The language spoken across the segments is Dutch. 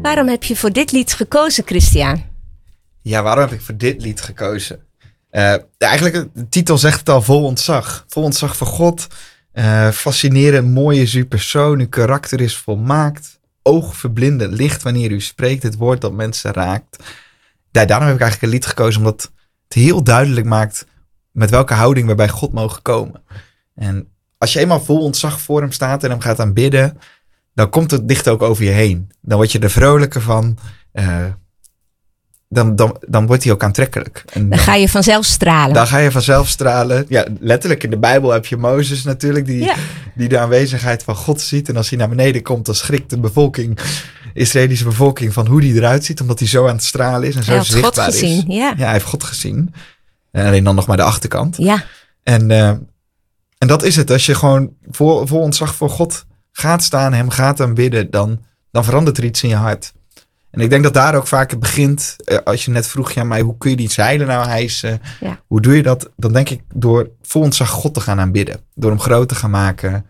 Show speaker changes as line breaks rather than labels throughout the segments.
Waarom heb je voor dit lied gekozen, Christian?
Ja, waarom heb ik voor dit lied gekozen? Eigenlijk, de titel zegt het al, vol ontzag. Vol ontzag voor God. Fascinerend, mooi is uw persoon. Uw karakter is volmaakt. Oogverblindend licht wanneer u spreekt. Het woord dat mensen raakt. Ja, daarom heb ik eigenlijk een lied gekozen. Omdat het heel duidelijk maakt met welke houding we bij God mogen komen. En als je eenmaal vol ontzag voor hem staat en hem gaat aanbidden, dan komt het dicht ook over je heen. Dan word je er vrolijker van. Dan wordt hij ook aantrekkelijk. En
dan ga je vanzelf stralen.
Dan ga je vanzelf stralen. Ja, letterlijk in de Bijbel heb je Mozes natuurlijk, die de aanwezigheid van God ziet. En als hij naar beneden komt, dan schrikt de Israëlische bevolking van hoe die eruit ziet. Omdat hij zo aan het stralen is en zo zichtbaar is. Hij heeft God gezien,
ja.
Ja, hij heeft God gezien. En alleen dan nog maar de achterkant.
Ja.
En dat is het. Als je gewoon vol ontzag voor God gaat staan, hem gaat aanbidden, dan verandert er iets in je hart. En ik denk dat daar ook vaak het begint. Als je net vroeg, ja, maar hoe kun je die zeilen nou hijsen? Ja. Hoe doe je dat? Dan denk ik door vol ontzag God te gaan aanbidden. Door hem groot te gaan maken.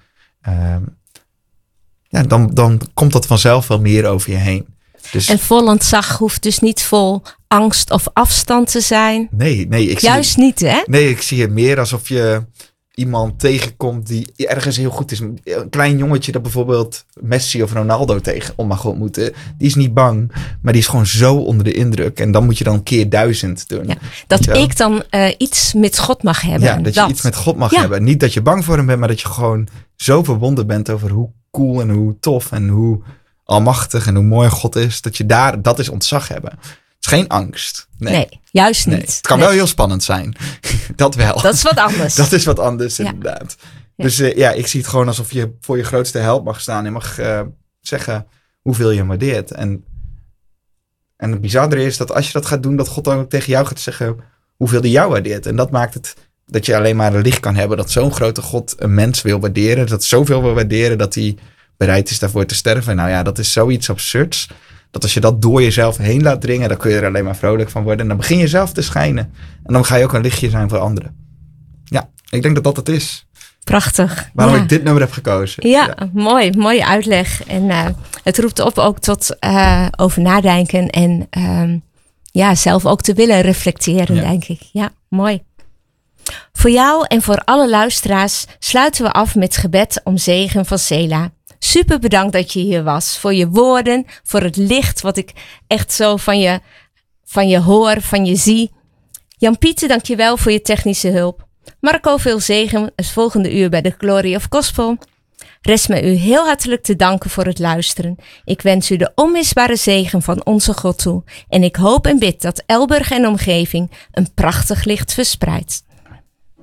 Dan komt dat vanzelf wel meer over je heen. Dus,
en vol ontzag hoeft dus niet vol angst of afstand te zijn.
Nee.
Juist niet, hè?
Nee, ik zie het meer alsof je iemand tegenkomt die ergens heel goed is. Een klein jongetje dat bijvoorbeeld Messi of Ronaldo tegen mag ontmoeten. Die is niet bang, maar die is gewoon zo onder de indruk. En dan moet je dan keer 1000 doen. Ja,
dat ik dan iets met God mag hebben.
Ja, dat je iets met God mag hebben. Niet dat je bang voor hem bent, maar dat je gewoon zo verwonderd bent over hoe cool en hoe tof en hoe almachtig en hoe mooi God is. Dat is ontzag hebben. Het is geen angst.
Nee, juist niet.
Het kan wel heel spannend zijn. Dat wel.
Dat is wat anders.
Dat is wat anders, inderdaad. Ja. Dus ik zie het gewoon alsof je voor je grootste held mag staan en mag zeggen hoeveel je hem waardeert. En het bizarre is dat als je dat gaat doen, dat God dan ook tegen jou gaat zeggen hoeveel hij jou waardeert. En dat maakt het dat je alleen maar een licht kan hebben dat zo'n grote God een mens wil waarderen. Dat zoveel wil waarderen dat hij bereid is daarvoor te sterven. Nou ja, dat is zoiets absurds. Dat als je dat door jezelf heen laat dringen, dan kun je er alleen maar vrolijk van worden. En dan begin je zelf te schijnen. En dan ga je ook een lichtje zijn voor anderen. Ja, ik denk dat dat het is.
Prachtig.
Waarom ik dit nummer heb gekozen.
Ja. Mooi. Mooie uitleg. En het roept op ook tot over nadenken. En zelf ook te willen reflecteren, denk ik. Ja, mooi. Voor jou en voor alle luisteraars sluiten we af met gebed om zegen van Sela. Super bedankt dat je hier was. Voor je woorden, voor het licht wat ik echt zo van je hoor, van je zie. Jan-Pieter, dank je wel voor je technische hulp. Marco, veel zegen het volgende uur bij de Glory of Gospel. Rest me u heel hartelijk te danken voor het luisteren. Ik wens u de onmisbare zegen van onze God toe. En ik hoop en bid dat Elburg en omgeving een prachtig licht verspreidt.